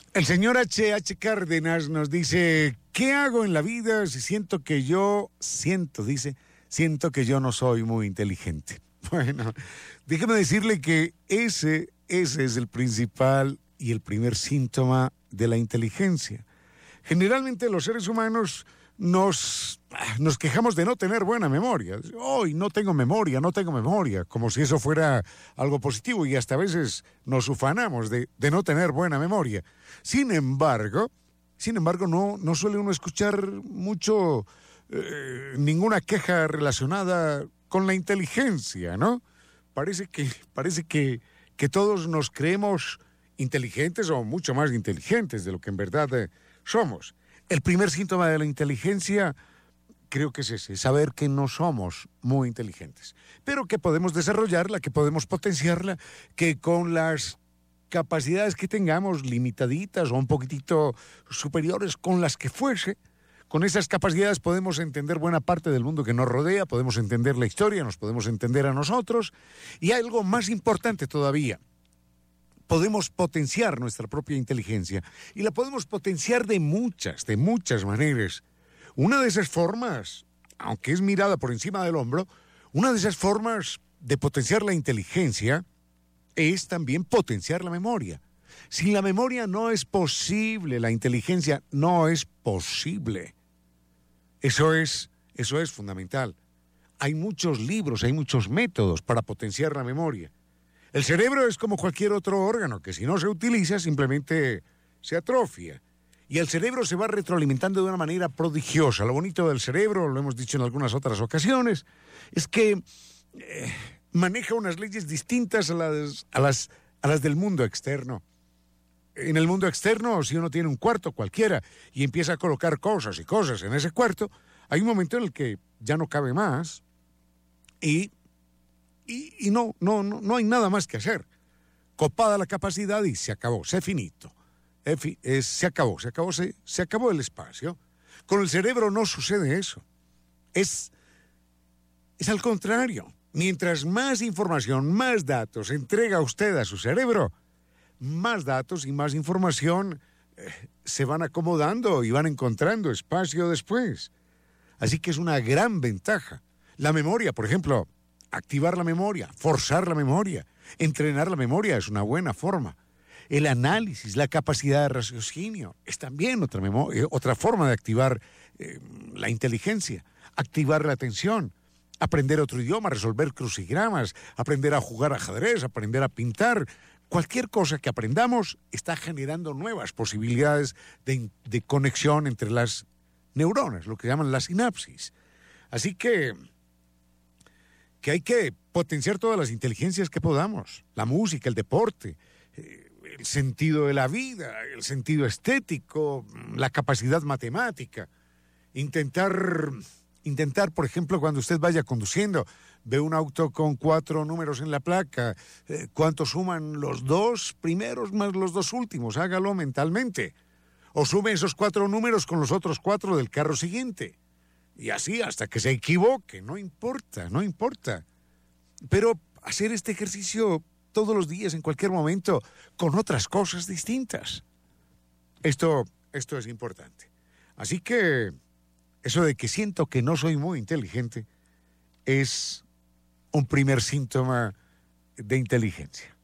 El señor H. Cárdenas nos dice, ¿qué hago en la vida si siento que yo no soy muy inteligente? Bueno, déjeme decirle que ese es el principal y el primer síntoma de la inteligencia. Generalmente los seres humanos nos quejamos de no tener buena memoria. Hoy no tengo memoria, como si eso fuera algo positivo, y hasta a veces nos ufanamos de no tener buena memoria. Sin embargo, no suele uno escuchar mucho ninguna queja relacionada con la inteligencia, ¿no? Parece que todos nos creemos inteligentes o mucho más inteligentes de lo que en verdad somos. El primer síntoma de la inteligencia creo que es ese, saber que no somos muy inteligentes, pero que podemos desarrollarla, que podemos potenciarla, que con las capacidades que tengamos limitaditas o un poquitito superiores, con las que fuese, con esas capacidades podemos entender buena parte del mundo que nos rodea, podemos entender la historia, nos podemos entender a nosotros, y hay algo más importante todavía. Podemos potenciar nuestra propia inteligencia, y la podemos potenciar de muchas maneras. Una de esas formas, aunque es mirada por encima del hombro, una de esas formas de potenciar la inteligencia es también potenciar la memoria. Sin la memoria no es posible, la inteligencia no es posible. Eso es fundamental. Hay muchos libros, hay muchos métodos para potenciar la memoria. El cerebro es como cualquier otro órgano, que si no se utiliza simplemente se atrofia. Y el cerebro se va retroalimentando de una manera prodigiosa. Lo bonito del cerebro, lo hemos dicho en algunas otras ocasiones, es que maneja unas leyes distintas a las del mundo externo. En el mundo externo, si uno tiene un cuarto cualquiera y empieza a colocar cosas en ese cuarto, hay un momento en el que ya no cabe más y no hay nada más que hacer. Copada la capacidad y se acabó, se finito. Se acabó el espacio. Con el cerebro no sucede eso. Es al contrario. Mientras más información, más datos entrega usted a su cerebro, más datos y más información se van acomodando y van encontrando espacio después. Así que es una gran ventaja. La memoria, por ejemplo, activar la memoria, forzar la memoria, entrenar la memoria es una buena forma. El análisis, la capacidad de raciocinio es también otra forma de activar la inteligencia. Activar la atención, aprender otro idioma, resolver crucigramas, aprender a jugar ajedrez, aprender a pintar. Cualquier cosa que aprendamos está generando nuevas posibilidades de conexión entre las neuronas, lo que llaman la sinapsis. Así que hay que potenciar todas las inteligencias que podamos. La música, el deporte, el sentido de la vida, el sentido estético, la capacidad matemática. Intentar, por ejemplo, cuando usted vaya conduciendo, ve un auto con 4 números en la placa, ¿cuánto suman los 2 primeros más los 2 últimos? Hágalo mentalmente. O sume esos 4 números con los otros 4 del carro siguiente. Y así hasta que se equivoque, no importa. Pero hacer este ejercicio todos los días, en cualquier momento, con otras cosas distintas. Esto es importante. Así que eso de que siento que no soy muy inteligente es un primer síntoma de inteligencia.